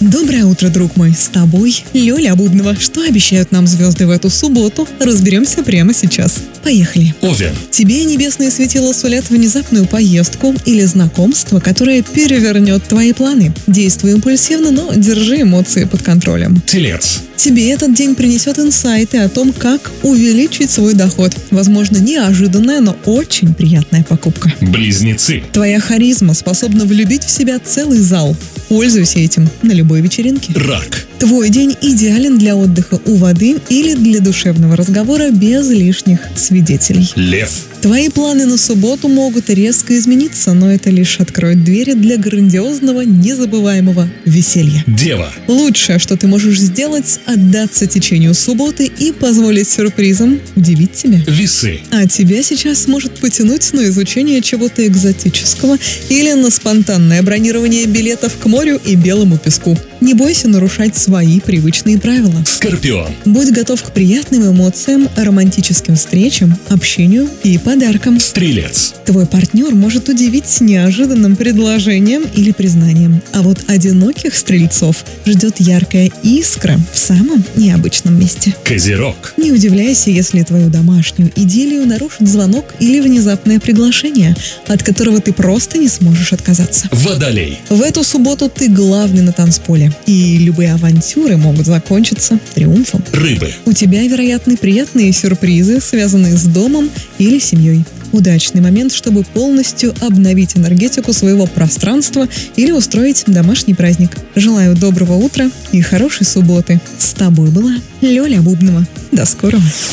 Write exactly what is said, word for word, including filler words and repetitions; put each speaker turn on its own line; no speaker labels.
Доброе утро, друг мой. С тобой Лёля Бубнова. Что обещают нам звезды в эту субботу? Разберемся прямо сейчас. Поехали.
Овен.
Тебе небесные светила сулят внезапную поездку или знакомство, которое перевернет твои планы. Действуй импульсивно, но держи эмоции под контролем.
Телец.
Тебе этот день принесет инсайты о том, как увеличить свой доход. Возможно, неожиданная, но очень приятная покупка.
Близнецы.
Твоя харизма способна влюбить в себя целый зал. Пользуйся этим на любой вечеринке.
Рак.
Твой день идеален для отдыха у воды или для душевного разговора без лишних свидетелей.
Лев.
Твои планы на субботу могут резко измениться, но это лишь откроет двери для грандиозного, незабываемого веселья.
Дева.
Лучшее, что ты можешь сделать, отдаться течению субботы и позволить сюрпризам удивить тебя.
Весы.
А тебя сейчас может потянуть на изучение чего-то экзотического или на спонтанное бронирование билетов к морю и белому песку. Не бойся нарушать свои привычные правила.
Скорпион.
Будь готов к приятным эмоциям, романтическим встречам, общению и подаркам.
Стрелец.
Твой партнер может удивить неожиданным предложением или признанием. А вот одиноких стрельцов ждет яркая искра в самом необычном месте.
Козерог.
Не удивляйся, если твою домашнюю идиллию нарушит звонок или внезапное приглашение, от которого ты просто не сможешь отказаться.
Водолей.
В эту субботу ты главный на танцполе, и любые авантюры могут закончиться триумфом.
Рыбы.
У тебя, вероятны, приятные сюрпризы, связанные с домом или семьей. Удачный момент, чтобы полностью обновить энергетику своего пространства или устроить домашний праздник. Желаю доброго утра и хорошей субботы. С тобой была Лёля Бубнова. До скорого.